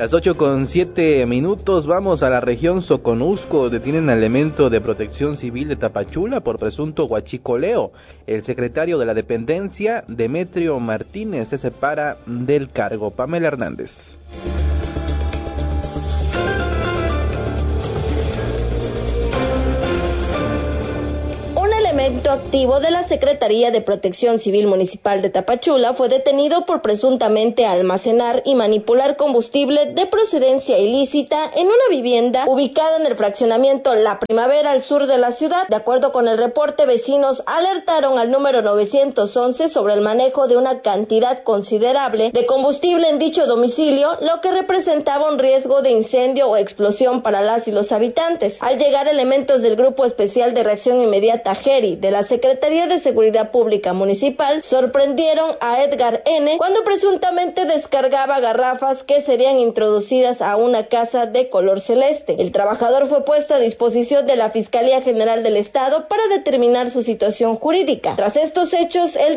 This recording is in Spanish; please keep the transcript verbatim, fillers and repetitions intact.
Las ocho con siete minutos, vamos a la región Soconusco. Detienen al elemento de Protección Civil de Tapachula por presunto huachicoleo. El secretario de la dependencia, Demetrio Martínez, se separa del cargo. Pamela Hernández. Elemento activo de la Secretaría de Protección Civil Municipal de Tapachula fue detenido por presuntamente almacenar y manipular combustible de procedencia ilícita en una vivienda ubicada en el fraccionamiento La Primavera al sur de la ciudad. De acuerdo con el reporte, vecinos alertaron al número novecientos once sobre el manejo de una cantidad considerable de combustible en dicho domicilio, lo que representaba un riesgo de incendio o explosión para las y los habitantes. Al llegar elementos del Grupo Especial de Reacción Inmediata Geri de la Secretaría de Seguridad Pública Municipal sorprendieron a Edgar N. cuando presuntamente descargaba garrafas que serían introducidas a una casa de color celeste. El trabajador fue puesto a disposición de la Fiscalía General del Estado para determinar su situación jurídica. Tras estos hechos, el